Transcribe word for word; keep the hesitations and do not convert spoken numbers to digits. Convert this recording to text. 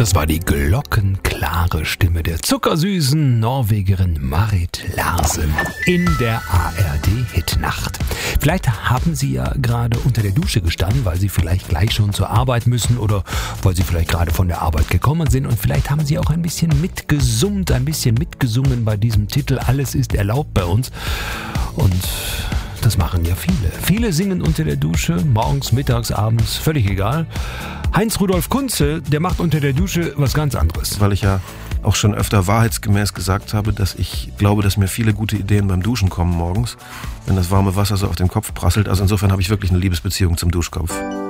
Das war die glockenklare Stimme der zuckersüßen Norwegerin Marit Larsen in der A R D-Hitnacht. Vielleicht haben Sie ja gerade unter der Dusche gestanden, weil Sie vielleicht gleich schon zur Arbeit müssen oder weil Sie vielleicht gerade von der Arbeit gekommen sind, und vielleicht haben Sie auch ein bisschen mitgesummt, ein bisschen mitgesungen bei diesem Titel Alles ist erlaubt bei uns. Und das machen ja viele. Viele singen unter der Dusche, morgens, mittags, abends, völlig egal. Heinz-Rudolf Kunze, der macht unter der Dusche was ganz anderes. Weil ich ja auch schon öfter wahrheitsgemäß gesagt habe, dass ich glaube, dass mir viele gute Ideen beim Duschen kommen morgens, wenn das warme Wasser so auf den Kopf prasselt. Also insofern habe ich wirklich eine Liebesbeziehung zum Duschkopf.